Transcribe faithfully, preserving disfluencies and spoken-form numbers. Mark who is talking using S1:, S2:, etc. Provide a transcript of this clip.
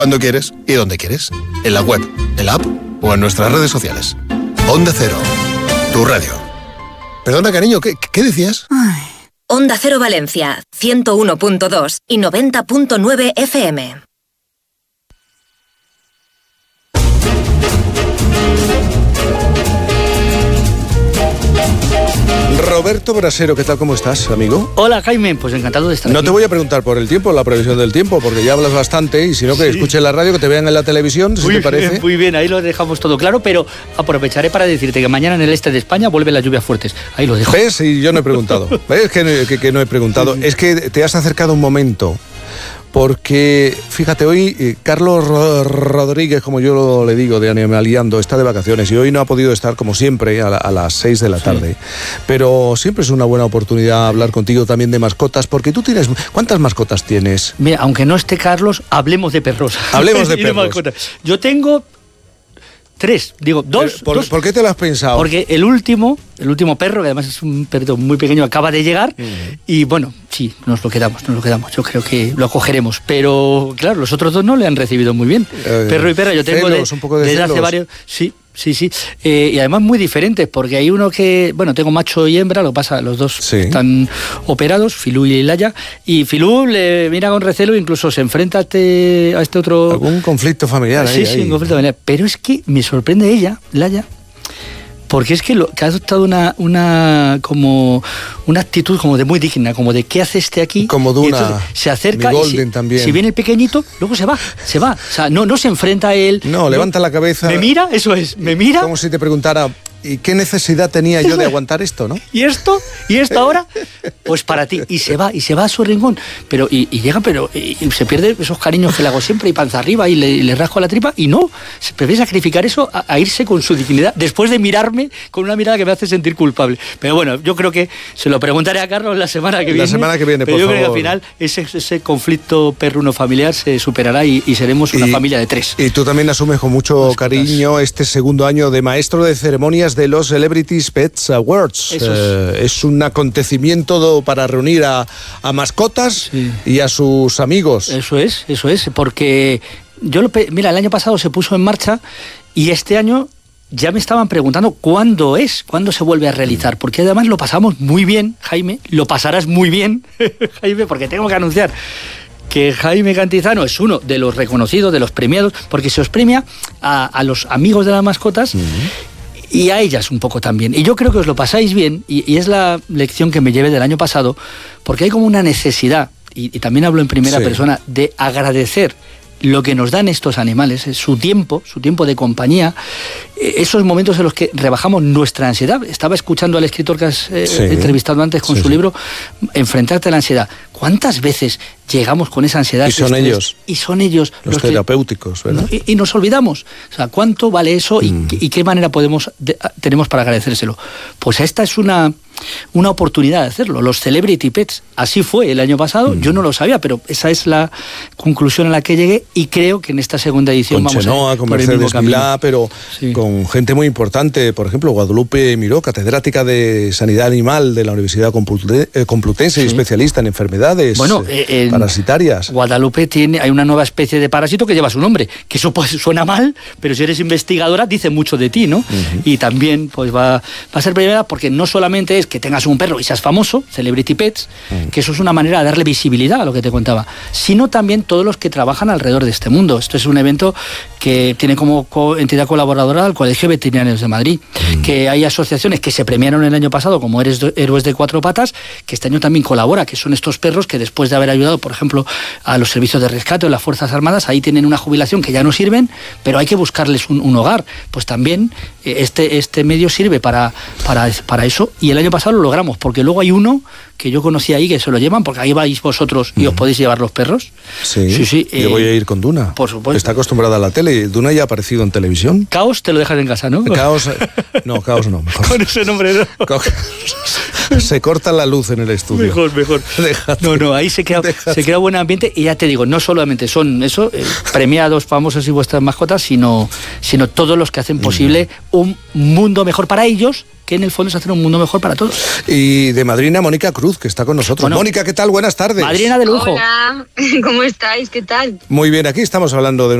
S1: Cuando quieres y donde quieres. En la web, en la app o en nuestras redes sociales. Onda Cero, tu radio. Perdona, cariño, ¿qué, qué decías?
S2: Ay. Onda Cero Valencia, ciento uno punto dos y noventa punto nueve F M.
S3: Roberto Brasero, ¿qué tal? ¿Cómo estás, amigo?
S4: Hola, Jaime, pues encantado de estar
S3: No
S4: aquí.
S3: te voy a preguntar por el tiempo, la previsión del tiempo, porque ya hablas bastante, y si no, que sí. escuchen la radio, que te vean en la televisión, si
S4: muy
S3: te parece.
S4: Bien, muy bien, ahí lo dejamos todo claro, pero aprovecharé para decirte que mañana en el este de España vuelven las lluvias fuertes. Ahí lo dejo.
S3: ¿Ves? Y yo no he preguntado. ¿Ves que, que, que no he preguntado? Es que te has acercado un momento. Porque, fíjate, hoy eh, Carlos Ro- Rodríguez, como yo lo, le digo, de Animaliando, está de vacaciones y hoy no ha podido estar, como siempre, a, la, a las seis de la tarde. Sí. Pero siempre es una buena oportunidad hablar contigo también de mascotas, porque tú tienes... ¿Cuántas mascotas tienes?
S4: Mira, aunque no esté Carlos, hablemos de perros.
S3: Hablemos de perros.
S4: de mascotas. Yo tengo... Tres, digo, dos
S3: ¿Por,
S4: dos.
S3: ¿Por qué te lo has pensado?
S4: Porque el último, el último perro, que además es un perrito muy pequeño, acaba de llegar uh-huh. y bueno, sí, nos lo quedamos, nos lo quedamos. Yo creo que lo acogeremos, pero claro, los otros dos no le han recibido muy bien. Eh, perro y perra, yo tengo
S3: celos,
S4: de,
S3: un poco de
S4: desde
S3: celos.
S4: hace varios... Sí, sí, sí. Eh, y además muy diferentes, porque hay uno que, bueno, tengo macho y hembra, lo que pasa, los dos sí. están operados, Filú y Laya, y Filú le mira con recelo, incluso se enfrenta a este, a este otro...
S3: Algún conflicto familiar
S4: sí,
S3: ahí.
S4: Sí,
S3: ahí.
S4: un conflicto familiar. Pero es que me sorprende ella, Laya, porque es que, lo, que ha adoptado una, una como una actitud como de muy digna, como de ¿qué hace este aquí?
S3: Como Duna,
S4: se acerca
S3: y
S4: si,
S3: también.
S4: si viene el pequeñito, luego se va, se va. O sea, no, no se enfrenta a él.
S3: No, levanta
S4: no,
S3: la cabeza.
S4: Me mira, eso es, me mira.
S3: Como si te preguntara, ¿y qué necesidad tenía yo de aguantar esto, no?
S4: ¿Y esto? ¿Y esto ahora? Pues para ti. Y se va, y se va a su rincón. Pero, y, y llega, pero y, y se pierde esos cariños que le hago siempre, y panza arriba, y le, y le rasco la tripa, y no. Se prefiere sacrificar eso a, a irse con su dignidad, después de mirarme con una mirada que me hace sentir culpable. Pero bueno, yo creo que se lo preguntaré a Carlos la semana que viene.
S3: La semana que viene,
S4: pero
S3: por
S4: yo
S3: favor.
S4: creo que al final ese, ese conflicto perruno familiar se superará y, y seremos una
S3: y,
S4: familia de tres.
S3: Y tú también asumes con mucho Mascotas. cariño este segundo año de maestro de ceremonias de los Celebrities Pets Awards.
S4: Eso es.
S3: Eh, es un acontecimiento para reunir a, a mascotas sí. y a sus amigos.
S4: Eso es, eso es, porque yo lo pe- mira, el año pasado se puso en marcha y este año ya me estaban preguntando cuándo es, cuándo se vuelve a realizar, porque además lo pasamos muy bien, Jaime, lo pasarás muy bien, Jaime, porque tengo que anunciar que Jaime Cantizano es uno de los reconocidos, de los premiados, porque se os premia a, a los amigos de las mascotas. Uh-huh. Y a ellas un poco también. Y yo creo que os lo pasáis bien, y, y es la lección que me llevé del año pasado, porque hay como una necesidad, y, y también hablo en primera sí. persona, de agradecer lo que nos dan estos animales, su tiempo, su tiempo de compañía, esos momentos en los que rebajamos nuestra ansiedad. Estaba escuchando al escritor que has eh, sí. entrevistado antes con sí, su sí. libro, Enfrentarte a la ansiedad. ¿Cuántas veces llegamos con esa ansiedad?
S3: Y son ellos.
S4: Y son ellos.
S3: Los, los terapéuticos,
S4: que,
S3: ¿verdad?
S4: Y, y nos olvidamos. O sea, ¿cuánto vale eso y, mm. y qué manera podemos de, tenemos para agradecérselo? Pues esta es una... una oportunidad de hacerlo. Los Celebrity Pets, así fue el año pasado, mm. yo no lo sabía, pero esa es la conclusión a la que llegué y creo que en esta segunda edición
S3: con
S4: vamos
S3: Chenoa,
S4: a ir
S3: con
S4: por
S3: Mercedes
S4: el mismo camino.
S3: Milá, pero sí. con gente muy importante, por ejemplo, Guadalupe Miró, catedrática de Sanidad Animal de la Universidad Complutense sí. y especialista en enfermedades
S4: bueno, eh,
S3: parasitarias.
S4: Guadalupe tiene, hay una nueva especie de parásito que lleva su nombre, que eso pues, suena mal, pero si eres investigadora dice mucho de ti, ¿no? Uh-huh. Y también pues va, va a ser primera porque no solamente es que tengas un perro y seas famoso, Celebrity Pets, mm. que eso es una manera de darle visibilidad a lo que te contaba, sino también todos los que trabajan alrededor de este mundo. Esto es un evento que tiene como co- entidad colaboradora al Colegio de Veterinarios de Madrid, mm. que hay asociaciones que se premiaron el año pasado como Héroes de Cuatro Patas, que este año también colabora, que son estos perros que después de haber ayudado, por ejemplo, a los servicios de rescate o las Fuerzas Armadas, ahí tienen una jubilación que ya no sirven, pero hay que buscarles un, un hogar. Pues también eh, este, este medio sirve para, para, para eso, y el año pasado lo logramos, porque luego hay uno que yo conocí ahí que se lo llevan, porque ahí vais vosotros y uh-huh. os podéis llevar los perros.
S3: Sí,
S4: sí, sí
S3: yo
S4: eh,
S3: voy a ir con Duna.
S4: Por supuesto.
S3: Está acostumbrada a la tele. Duna ya ha aparecido en televisión.
S4: Caos te lo dejas en casa, ¿no?
S3: Caos, no, Caos no. Mejor.
S4: Con ese nombre no.
S3: Se corta la luz en el estudio.
S4: Mejor, mejor.
S3: Déjate.
S4: No, no, ahí se crea, se crea buen ambiente y ya te digo, no solamente son eso, eh, premiados, famosos y vuestras mascotas, sino, sino todos los que hacen posible un mundo mejor para ellos, que en el fondo es hacer un mundo mejor para todos.
S3: Y de madrina, Mónica Cruz, que está con nosotros.
S4: Bueno,
S3: Mónica, ¿qué tal? Buenas tardes.
S4: Madrina de lujo.
S5: Hola, ¿cómo estáis? ¿Qué tal?
S3: Muy bien, aquí estamos hablando de